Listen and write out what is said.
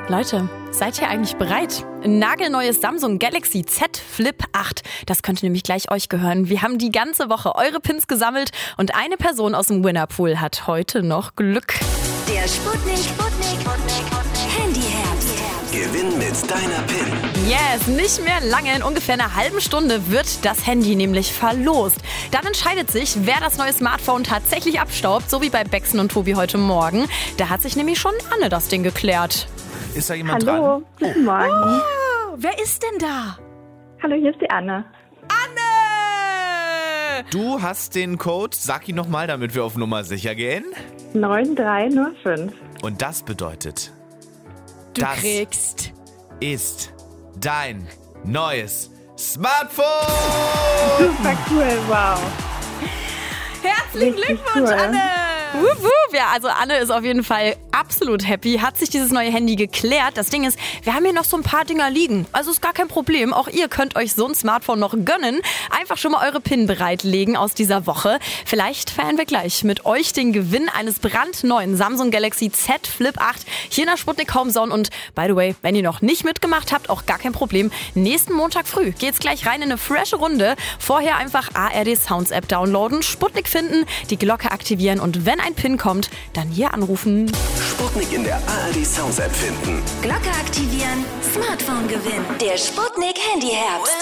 Leute, seid ihr eigentlich bereit? Ein nagelneues Samsung Galaxy Z Flip 8. Das könnte nämlich gleich euch gehören. Wir haben die ganze Woche eure Pins gesammelt und eine Person aus dem Winnerpool hat heute noch Glück. Der Sputnik Handyherbst. Gewinn mit deiner PIN. Yes, nicht mehr lange. In ungefähr einer halben Stunde wird das Handy nämlich verlost. Dann entscheidet sich, wer das neue Smartphone tatsächlich abstaubt, so wie bei Bexen und Tobi heute Morgen. Da hat sich nämlich schon Anne das Ding geklärt. Ist da jemand Hallo, dran? guten Morgen. Oh, wer ist denn da? Hallo, hier ist die Anne. Anne! Du hast den Code, sag ihn nochmal, damit wir auf Nummer sicher gehen. 9305. Und das bedeutet, Du das kriegst... ist dein neues Smartphone. Super cool, wow. Herzlichen Richtig Glückwunsch, cool. Anne! Wup, wup. Ja, also Anne ist auf jeden Fall absolut happy, hat sich dieses neue Handy geklärt. Das Ding ist, wir haben hier noch so ein paar Dinger liegen. Also ist gar kein Problem. Auch ihr könnt euch so ein Smartphone noch gönnen. Einfach schon mal eure PIN bereitlegen aus dieser Woche. Vielleicht feiern wir gleich mit euch den Gewinn eines brandneuen Samsung Galaxy Z Flip 8 hier in der Sputnik Homezone. Und by the way, wenn ihr noch nicht mitgemacht habt, auch gar kein Problem. Nächsten Montag früh geht's gleich rein in eine frische Runde. Vorher einfach ARD Sounds App downloaden, Sputnik finden, die Glocke aktivieren und wenn ein PIN kommt, dann hier anrufen. Sputnik in der ARD Sounds App finden. Glocke aktivieren, Smartphone gewinnen. Der Sputnik Handyherbst.